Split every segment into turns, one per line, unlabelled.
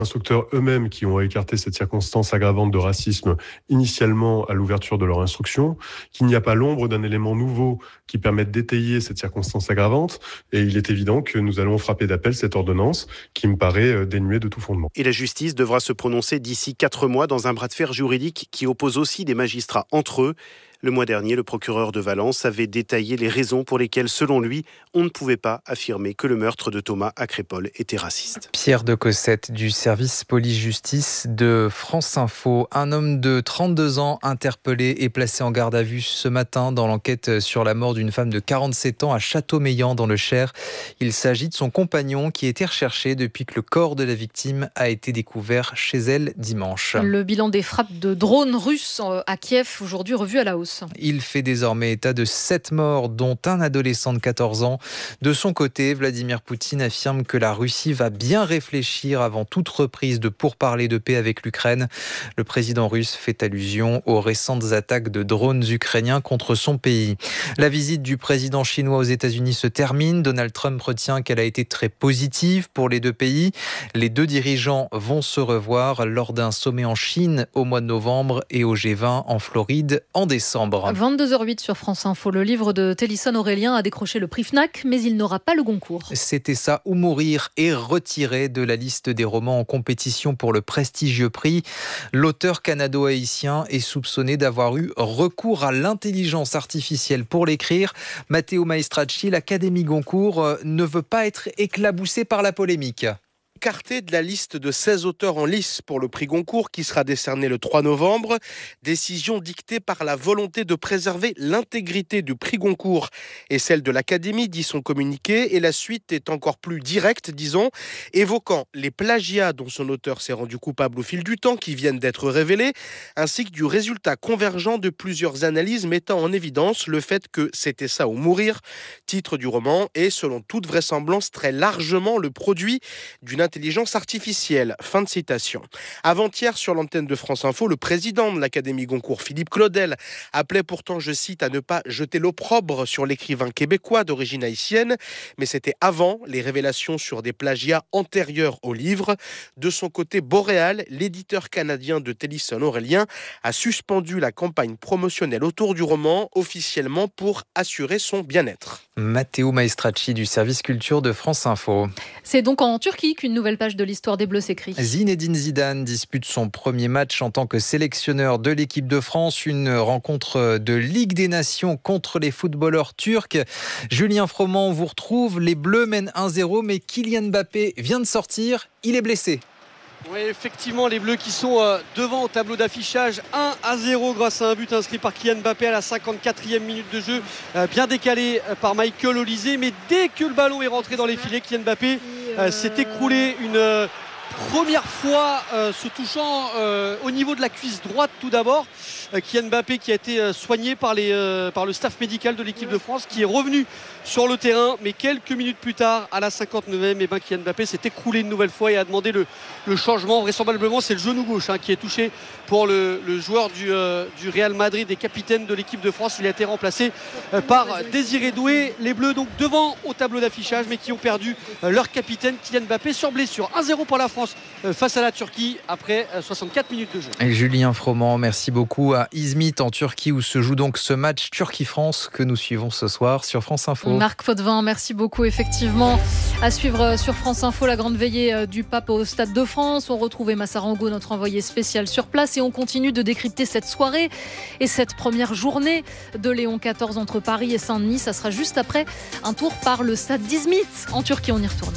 Instructeurs eux-mêmes qui ont écarté cette circonstance aggravante de racisme initialement à l'ouverture de leur instruction, qu'il n'y a pas l'ombre d'un élément nouveau qui permette d'étayer cette circonstance aggravante, et il est évident que nous allons frapper d'appel cette ordonnance qui me paraît dénuée de tout fondement.
Et la justice devra se prononcer d'ici 4 mois dans un bras de fer juridique qui oppose aussi des magistrats entre eux. Le mois dernier, le procureur de Valence avait détaillé les raisons pour lesquelles, selon lui, on ne pouvait pas affirmer que le meurtre de Thomas à Crépol était raciste.
Pierre de Cossette du service police-justice de France Info. Un homme de 32 ans interpellé et placé en garde à vue ce matin dans l'enquête sur la mort d'une femme de 47 ans à Châteaumeillan dans le Cher. Il s'agit de son compagnon qui était recherché depuis que le corps de la victime a été découvert chez elle dimanche.
Le bilan des frappes de drones russes à Kiev aujourd'hui revu à la hausse.
Il fait désormais état de 7 morts, dont un adolescent de 14 ans. De son côté, Vladimir Poutine affirme que la Russie va bien réfléchir avant toute reprise de pourparlers de paix avec l'Ukraine. Le président russe fait allusion aux récentes attaques de drones ukrainiens contre son pays. La visite du président chinois aux États-Unis se termine. Donald Trump retient qu'elle a été très positive pour les deux pays. Les deux dirigeants vont se revoir lors d'un sommet en Chine au mois de novembre et au G20 en Floride en décembre.
22h08 sur France Info. Le livre de Télisson Aurélien a décroché le prix Fnac, mais il n'aura pas le Goncourt.
C'était ça ou mourir est retiré de la liste des romans en compétition pour le prestigieux prix. L'auteur canado-haïtien est soupçonné d'avoir eu recours à l'intelligence artificielle pour l'écrire. Matteo Maestracci, l'Académie Goncourt, ne veut pas être éclaboussé par la polémique.
Écarté de la liste de 16 auteurs en lice pour le prix Goncourt qui sera décerné le 3 novembre. Décision dictée par la volonté de préserver l'intégrité du prix Goncourt et celle de l'Académie, dit son communiqué. Et la suite est encore plus directe, disons, évoquant les plagiats dont son auteur s'est rendu coupable au fil du temps, qui viennent d'être révélés, ainsi que du résultat convergent de plusieurs analyses mettant en évidence le fait que c'était ça ou mourir, titre du roman, et selon toute vraisemblance très largement le produit d'une intelligence artificielle. Fin de citation. Avant-hier, sur l'antenne de France Info, le président de l'Académie Goncourt, Philippe Claudel, appelait pourtant, je cite, à ne pas jeter l'opprobre sur l'écrivain québécois d'origine haïtienne, mais c'était avant les révélations sur des plagiats antérieurs au livre. De son côté, Boréal, l'éditeur canadien de Télisson Aurélien, a suspendu la campagne promotionnelle autour du roman officiellement pour assurer son bien-être.
Matteo Maestracci du service culture de France Info.
C'est donc en Turquie qu'une nouvelle page de l'histoire des Bleus s'écrit.
Zinedine Zidane dispute son premier match en tant que sélectionneur de l'équipe de France. Une rencontre de Ligue des Nations contre les footballeurs turcs. Julien Froment, on vous retrouve. Les Bleus mènent 1-0, mais Kylian Mbappé vient de sortir. Il est blessé.
Oui, effectivement, les Bleus qui sont devant au tableau d'affichage 1-0 grâce à un but inscrit par Kylian Mbappé à la 54e minute de jeu, bien décalé par Michael Olise, mais dès que le ballon est rentré dans les filets, Kylian Mbappé s'est écroulé une première fois se touchant au niveau de la cuisse droite tout d'abord. Kylian Mbappé qui a été soigné par le staff médical de l'équipe de France, qui est revenu sur le terrain, mais quelques minutes plus tard, à la 59e, Kylian Mbappé s'est écroulé une nouvelle fois et a demandé le changement. Vraisemblablement, c'est le genou gauche qui est touché pour le joueur du Real Madrid et capitaine de l'équipe de France. Il a été remplacé par Désiré Doué. Les Bleus donc devant au tableau d'affichage, mais qui ont perdu leur capitaine Kylian Mbappé sur blessure. 1-0 pour la France face à la Turquie après 64 minutes de jeu.
Et Julien Froment, merci beaucoup à Izmit en Turquie où se joue donc ce match Turquie-France que nous suivons ce soir sur France Info.
Marc Potvin, merci beaucoup. Effectivement, à suivre sur France Info, la grande veillée du pape au Stade de France. On retrouve Emma Sarango, notre envoyé spécial sur place, et on continue de décrypter cette soirée et cette première journée de Léon XIV entre Paris et Saint-Denis. Ça sera juste après un tour par le stade d'Izmit en Turquie. On y retourne.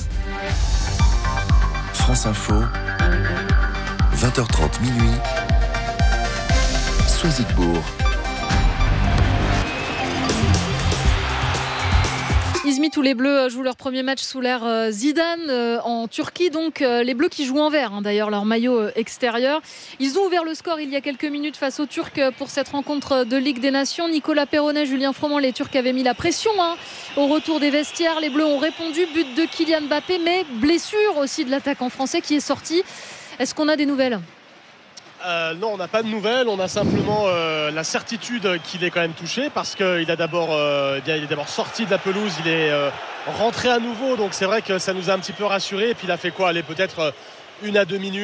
France Info, 20h30 minuit, Soisigbourg.
Izmit, où les Bleus jouent leur premier match sous l'ère Zidane en Turquie. Donc les Bleus qui jouent en vert, d'ailleurs, leur maillot extérieur. Ils ont ouvert le score il y a quelques minutes face aux Turcs pour cette rencontre de Ligue des Nations. Nicolas Perronnet, Julien Froment, les Turcs avaient mis la pression au retour des vestiaires. Les Bleus ont répondu, but de Kylian Mbappé, mais blessure aussi de l'attaquant français qui est sorti. Est-ce qu'on a des nouvelles ?
Non, on n'a pas de nouvelles. On a simplement la certitude qu'il est quand même touché, parce qu'il est d'abord sorti de la pelouse, il est rentré à nouveau. Donc c'est vrai que ça nous a un petit peu rassuré. Et puis il a fait quoi ? Peut-être 1 à 2 minutes.